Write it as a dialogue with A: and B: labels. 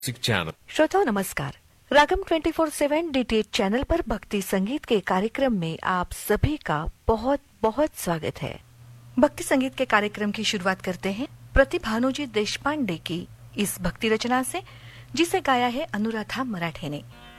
A: Channel.
B: श्रोताओं नमस्कार। रागम 24/7 DTH channel पर भक्ति संगीत के कार्यक्रम में आप सभी का बहुत बहुत स्वागत है। भक्ति संगीत के कार्यक्रम की शुरुआत करते हैं प्रतिभानुजी देशपांडे की इस भक्ति रचना से, जिसे गाया है अनुराधा मराठे ने।